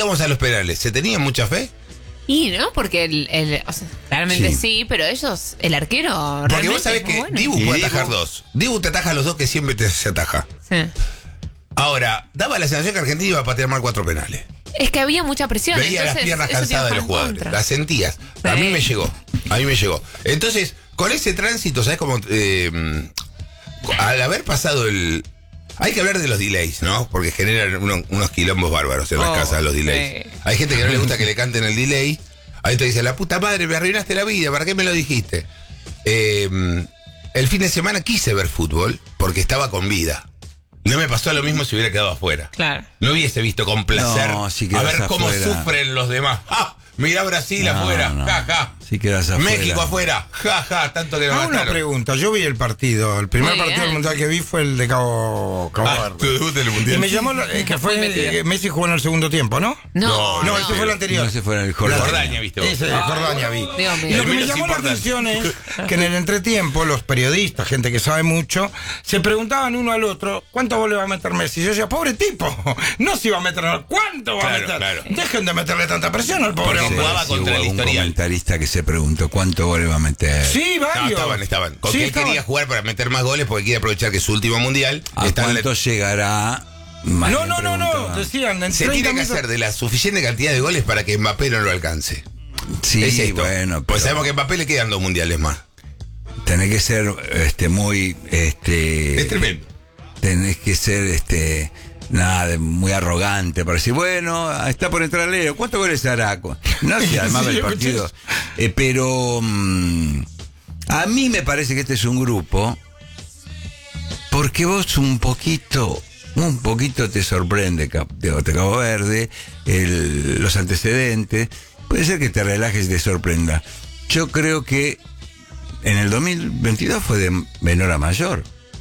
íbamos a los penales, ¿se tenía mucha fe? Y no, porque o sea, claramente sí, pero ellos, el arquero. Porque vos sabés que bueno. Dibu puede atajar dos. Dibu te ataja los dos que siempre se ataja. Sí. Ahora, daba la sensación que Argentina iba a patear mal 4 penales. Es que había mucha presión. Veía entonces, las piernas eso te iba a cansadas de los jugar en jugadores. contra. Las sentías. Sí. A mí me llegó. Entonces, con ese tránsito, ¿sabes cómo? Al haber pasado Hay que hablar de los delays, ¿no? Porque generan unos quilombos bárbaros en las casas los delays. Sí. Hay gente que no le gusta que le canten el delay. Ahí te dice, la puta madre, me arruinaste la vida, ¿para qué me lo dijiste? El fin de semana quise ver fútbol porque estaba con vida. No me pasó lo mismo si hubiera quedado afuera. Claro. No hubiese visto con placer si a ver cómo afuera. Sufren los demás. ¡Ah! Mirá Brasil afuera, ja, ja. Si quedas afuera. México afuera, ja, ja, tanto que nos Una mataron. pregunta, yo vi el partido, el primer Muy partido bien. del Mundial que vi fue el de Cabo Tu Verde. debut del Y Mundial. me llamó que fue Messi jugó en el segundo tiempo, ¿no? No, Ese fue el anterior. No se fue en el Jordania, ¿viste vos? Ese, Jordania vi. Dios mío. Y lo que me menos llamó la importante. atención es que en el entretiempo los periodistas, gente que sabe mucho, se preguntaban uno al otro, ¿cuánto gol le va a meter Messi? Yo decía, pobre tipo, no se iba a meter, ¿cuánto va a Claro, meter? claro. Dejen de meterle tanta presión al pobre Porque hombre. jugaba contra el hubo un historial. comentarista que se preguntó cuánto gol le va a meter. Sí, No, varios. estaban. Con Sí, que él estaban. quería jugar para meter más goles porque quiere aprovechar que es su último mundial. ¿A Está en cuánto llegará? No, decían, en Se 30 tiene que minutos. hacer de la suficiente cantidad de goles para que Mbappé no lo alcance. Sí, Es esto. bueno, Pues pero sabemos que a Mbappé le quedan 2 mundiales más. tenés que ser muy Es tremendo. tenés que ser muy arrogante para decir, bueno, está por entrar Leo, ¿cuántos goles hará? No se armaba Sí, el partido. Pero a mí me parece que este es un grupo porque vos un poquito te sorprende de Cabo Verde, los antecedentes, puede ser que te relajes y te sorprenda. Yo creo que en el 2022 fue de menor a mayor.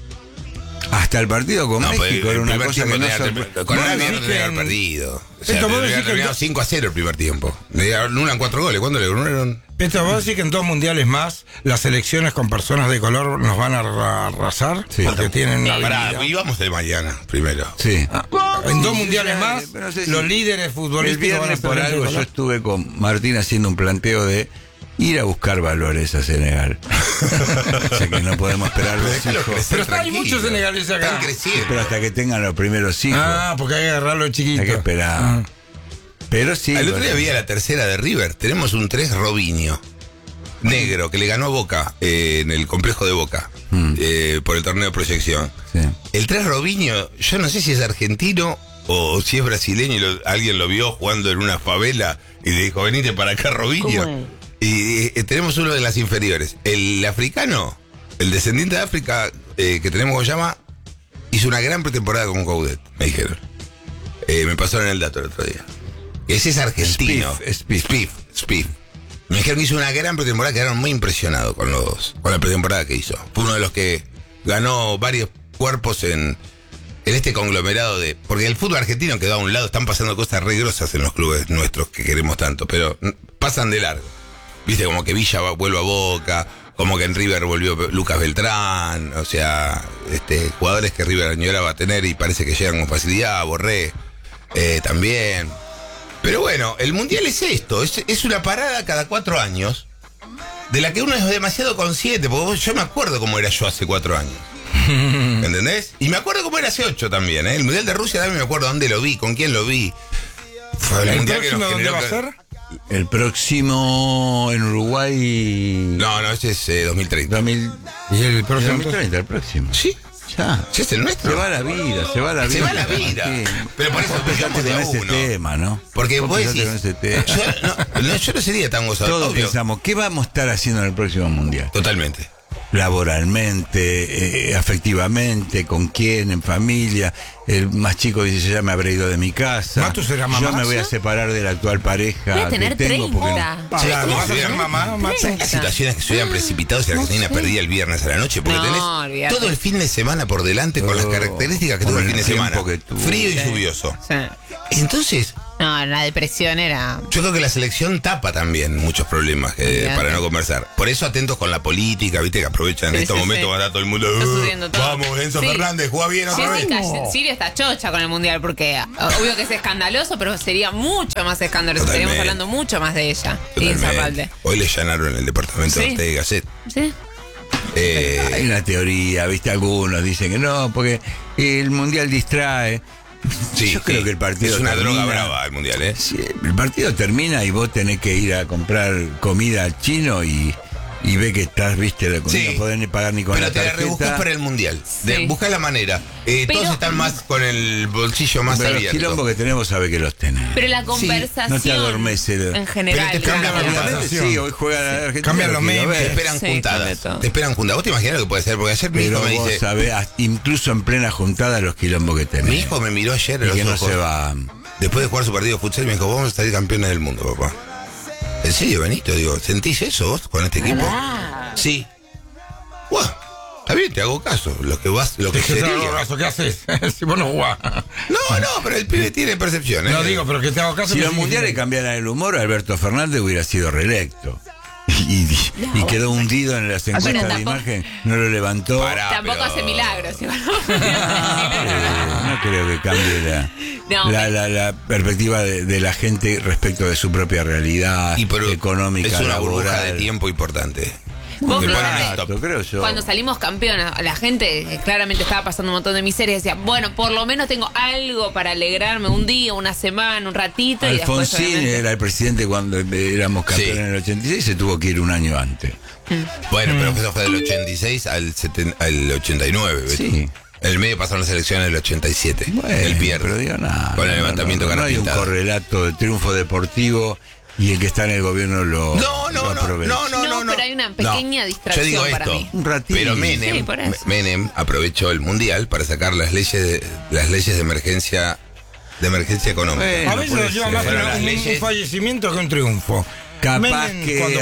Hasta el partido con México era una cosa que no sorprendía. Con Vos Arabia decís no que tenía en- perdido. O sea, Esto vos le decís había que terminado 5-0 el primer tiempo. Le anulan 4 goles. ¿Cuándo le anularon? Petro, vos decís que en 2 mundiales más las elecciones con personas de color nos van a arrasar Sí. porque tienen una Pará, habilidad. y vamos de mañana primero. Sí. En 2 mundiales más, Pero no sé si- los líderes El futbolísticos van a viernes ser por gente de algo yo color. estuve con Martín haciendo un planteo de ir a buscar valores a Senegal. O sea que no podemos esperar los Déjalo hijos. crecer, Pero hay tranquilo. muchos senegaleses acá. Están creciendo. Pero hasta que tengan los primeros hijos. Porque hay que agarrarlo chiquito. Hay que esperar. Pero sí. El otro día bueno. había la tercera de River. Tenemos un 3 Robinho. Negro, que le ganó a Boca en el complejo de Boca. Por el torneo de proyección. Sí. El 3 Robinho, yo no sé si es argentino o si es brasileño y alguien lo vio jugando en una favela y le dijo, venite para acá, Robinho. Y tenemos uno de las inferiores. El africano, el descendiente de África que tenemos Goyama, hizo una gran pretemporada con Coudet, me dijeron. Me pasaron el dato el otro día. Ese es argentino. Spiff. Me dijeron que hizo una gran pretemporada, quedaron muy impresionados con la pretemporada que hizo. Fue uno de los que ganó varios cuerpos en este conglomerado de... Porque el fútbol argentino quedó a un lado, están pasando cosas re grosas en los clubes nuestros que queremos tanto, pero pasan de largo. Viste, como que Villa vuelve a Boca, como que en River volvió Lucas Beltrán, o sea, jugadores que River añoraba a tener y parece que llegan con facilidad, Borré también. Pero bueno, el Mundial es esto, es una parada cada 4 años, de la que uno es demasiado consciente, porque yo me acuerdo cómo era yo hace 4 años. ¿Entendés? Y me acuerdo cómo era hace 8 también, ¿eh? El Mundial de Rusia también me acuerdo dónde lo vi, con quién lo vi. Fue el ¿El Mundial que próximo nos dónde generó... va a ser? El próximo en Uruguay. No, ese es 2030. 2030, el próximo. Sí, Ya. sí es el nuestro. Se va la vida, se va la vida. Se va la vida. Sí. Pero por eso Vos empezamos pensate de con a ese uno. tema, ¿no? Porque Vos vos pensate decís, con ese tema. yo no sería tan gozado. Todos obvio. pensamos, ¿qué vamos a estar haciendo en el próximo mundial? Totalmente. Laboralmente, afectivamente, con quién, en familia. El más chico dice, yo ya me habré ido de mi casa. ¿Matu será Yo mamá? me voy a separar de la actual pareja Voy a tener que tengo. 30. Sí, ¿Vas a sí, ser sí. mamá, Matu? Hay situaciones que se hubieran precipitado si Argentina perdía el viernes a la noche, porque No, tenés olvídate. todo el fin de semana por delante con las características que tuvo con el el fin de semana. tiempo que tuvo. Frío y Sí. lluvioso. Sí. Entonces, No, la depresión era... Yo creo que la selección tapa también muchos problemas para no conversar. Por eso atentos con la política, viste, que aprovechan en estos momentos cuando está todo el mundo. Vamos, Enzo Fernández, juega bien otra vez. Siria está chocha con el Mundial porque obvio que es escandaloso, pero sería mucho más escandaloso. Estaríamos hablando mucho más de ella. Hoy le allanaron el departamento de Ortega y Gasset. Sí. Hay una teoría, viste, algunos dicen que no, porque el Mundial distrae. Sí, yo creo que el partido es una termina, droga brava el Mundial, ¿eh? Sí, el partido termina y vos tenés que ir a comprar comida al chino y ve que estás, viste, no podés ni pagar ni con la tarjeta. Pero te la rebuscás para el Mundial. Buscás la manera. Todos están más con el bolsillo más abierto. Pero el quilombo que tenemos sabe que los tenés. Pero la conversación no te adormece. en general. Pero te cambian la conversación. Sí, hoy juega la Argentina. Cambian los memes. Te esperan juntadas. Te esperan juntadas. ¿Vos te imaginás lo que puede ser? Porque ayer mi hijo me dice... sabés, incluso en plena juntada los quilombos que tenés. Mi hijo me miró ayer en los ojos. No se va. Después de jugar su partido de futsal me dijo, vamos a salir campeones del mundo, papá. ¿En serio, Benito? Digo, ¿sentís eso vos con este equipo? Sí. Bueno, está bien, te hago caso. Lo que sería. ¿Qué haces? Si vos no jugás. No, pero el pibe tiene percepción. No digo, pero que te hago caso. Si los mundiales cambiaran el humor, Alberto Fernández hubiera sido reelecto. Y quedó hundido en las encuestas de imagen, no lo levantó. Tampoco hace milagros. No creo que cambie la perspectiva de la gente respecto de su propia realidad económica. Es una laboral. burbuja de tiempo importante. Creo yo. Cuando salimos campeones, la gente claramente estaba pasando un montón de miserias y decía, bueno, por lo menos tengo algo para alegrarme un día, una semana, un ratito. Alfonsín era el presidente cuando éramos campeones en el 86, se tuvo que ir un año antes. Bueno, pero eso fue del 86 al 89, ¿ves? Sí. En el medio pasaron las elecciones del 87. Bueno, el pierde. Pero digo nada. Con el levantamiento no hay un correlato de triunfo deportivo y el que está en el gobierno lo aprovecha. No, pero hay una pequeña distracción. Yo digo para esto, mí. Un ratito. Pero Menem aprovechó el Mundial para sacar las leyes de emergencia económica. Bueno, a veces lo lleva más un fallecimiento que un triunfo. Capaz que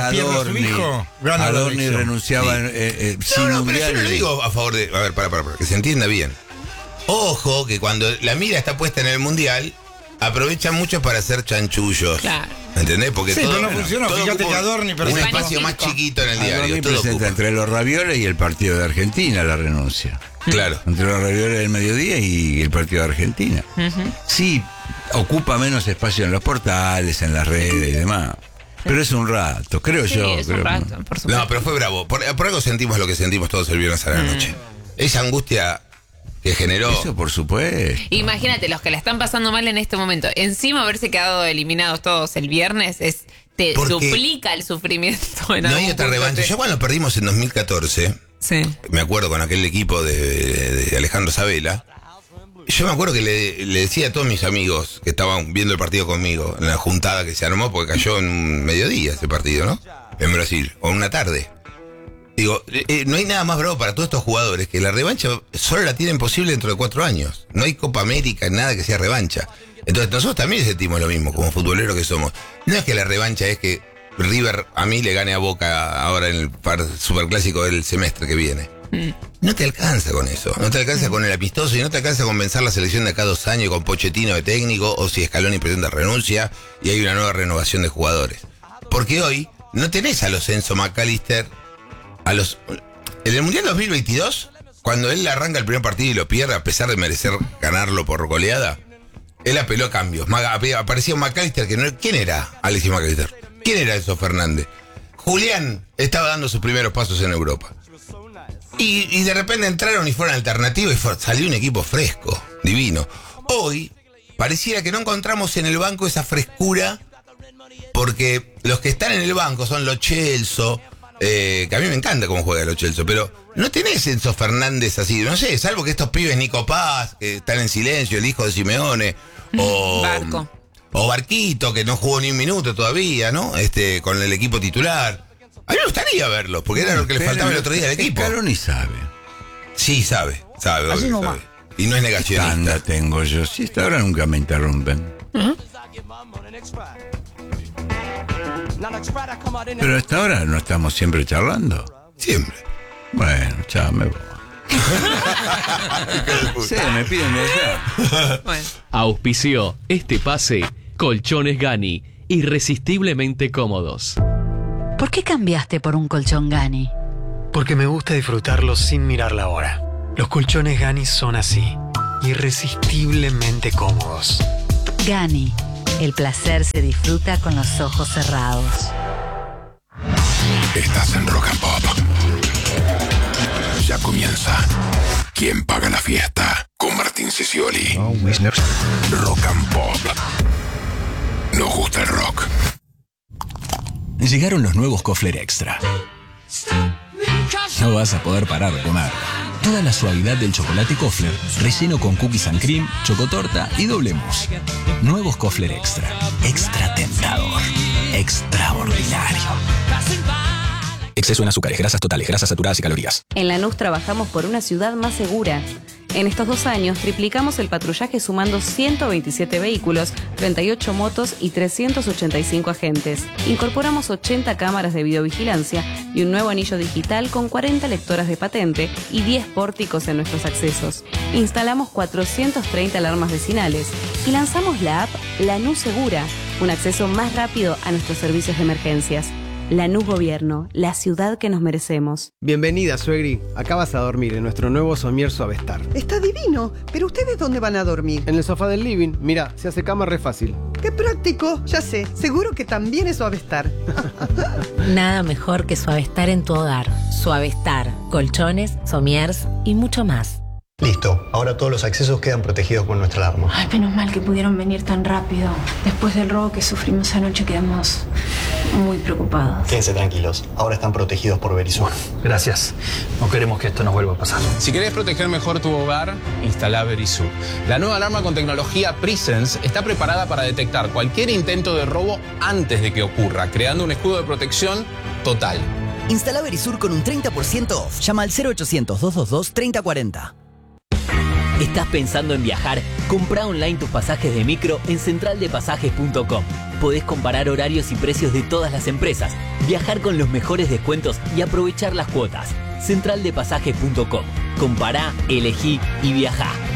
Adorni renunciaba sin pero mundial. yo no lo digo a favor de... A ver, para, que se entienda bien. Ojo, que cuando la mira está puesta en el Mundial, aprovechan mucho para hacer chanchullos. Claro. ¿Entendés? Porque todo no funciona. Fíjate que Adorni un espacio más chiquito en el diario. Adorni presenta entre los ravioles y el partido de Argentina la renuncia. Claro. Entre los ravioles del mediodía y el partido de Argentina. Sí, ocupa menos espacio en los portales, en las redes y demás. Pero es un rato, creo yo. Es un rato, por supuesto. No, pero fue bravo. Por algo sentimos lo que sentimos todos el viernes a la noche. Esa angustia que generó. Eso, por supuesto. Imagínate, los que la están pasando mal en este momento, encima haberse quedado eliminados todos el viernes, te duplica el sufrimiento. No hay otra revancha. Yo cuando perdimos en 2014, me acuerdo con aquel equipo de Alejandro Sabela, yo me acuerdo que le decía a todos mis amigos que estaban viendo el partido conmigo, en la juntada que se armó, porque cayó en un mediodía ese partido, ¿no? En Brasil, o en una tarde. Digo, no hay nada más bravo para todos estos jugadores que la revancha solo la tienen posible dentro de 4 años. No hay Copa América, nada que sea revancha. Entonces nosotros también sentimos lo mismo, como futboleros que somos. No es que la revancha es que River a mí le gane a Boca ahora en el superclásico del semestre que viene. No te alcanza con eso, no te alcanza con el amistoso y no te alcanza con vencer la selección de acá 2 años con Pochettino de técnico o si Scaloni presenta renuncia y hay una nueva renovación de jugadores. Porque hoy no tenés a los Enzo McAllister, en el Mundial 2022, cuando él arranca el primer partido y lo pierde a pesar de merecer ganarlo por goleada, él apeló a cambios. Aparecía un McAllister que no... ¿Quién era Alexis McAllister? ¿Quién era Enzo Fernández? Julián estaba dando sus primeros pasos en Europa. Y de repente entraron y fueron alternativos y salió un equipo fresco, divino. Hoy pareciera que no encontramos en el banco esa frescura porque los que están en el banco son Lo Celso, que a mí me encanta cómo juega Lo Celso, pero no tenés Enzo Fernández así, no sé, salvo que estos pibes Nico Paz, que están en silencio, el hijo de Simeone, o Barquito, que no jugó ni un minuto todavía, ¿no? Con el equipo titular. A mí me gustaría verlo, porque era lo que le faltaba el otro día al equipo. Scaloni sabe. Sí, sabe. Y no es negacionista. Anda tengo yo. Si hasta ahora nunca me interrumpen. Pero hasta ahora no estamos siempre charlando. Siempre. Bueno, chao, me voy. Sí, me piden de allá. Auspició este pase Colchones Gani, irresistiblemente cómodos. ¿Por qué cambiaste por un colchón Gani? Porque me gusta disfrutarlo sin mirar la hora. Los colchones Gani son así, irresistiblemente cómodos. Gani, el placer se disfruta con los ojos cerrados. Estás en Rock and Pop. Ya comienza. ¿Quién paga la fiesta? Con Martín Sisioli. Rock and Pop. Nos gusta el rock. Llegaron los nuevos Kofler Extra. No vas a poder parar de comer. Toda la suavidad del chocolate Kofler, relleno con cookies and cream, chocotorta y doble mousse. Nuevos Kofler Extra. Extra tentador. Extraordinario. Exceso en azúcares, grasas totales, grasas saturadas y calorías. En Lanús trabajamos por una ciudad más segura. En estos 2 años triplicamos el patrullaje sumando 127 vehículos, 38 motos y 385 agentes. Incorporamos 80 cámaras de videovigilancia y un nuevo anillo digital con 40 lectoras de patente y 10 pórticos en nuestros accesos. Instalamos 430 alarmas vecinales y lanzamos la app Lanús Segura, un acceso más rápido a nuestros servicios de emergencias. Lanús Gobierno, la ciudad que nos merecemos. Bienvenida, suegri. Acá vas a dormir en nuestro nuevo somier Suavestar. Está divino, pero ¿ustedes dónde van a dormir? En el sofá del living. Mira, se hace cama re fácil. ¡Qué práctico! Ya sé, seguro que también es Suavestar. Nada mejor que Suavestar en tu hogar. Suavestar, colchones, somiers y mucho más. Listo, ahora todos los accesos quedan protegidos con nuestra alarma. Ay, menos mal que pudieron venir tan rápido. Después del robo que sufrimos anoche quedamos muy preocupados. Quédense tranquilos, ahora están protegidos por Verisur. Gracias, no queremos que esto nos vuelva a pasar. Si querés proteger mejor tu hogar, instala Verisur. La nueva alarma con tecnología Presence está preparada para detectar cualquier intento de robo antes de que ocurra, creando un escudo de protección total. Instala Verisur con un 30% off. Llama al 0800-222-3040. ¿Estás pensando en viajar? Comprá online tus pasajes de micro en centraldepasajes.com. Podés comparar horarios y precios de todas las empresas, viajar con los mejores descuentos y aprovechar las cuotas. Centraldepasajes.com. Compará, elegí y viajá.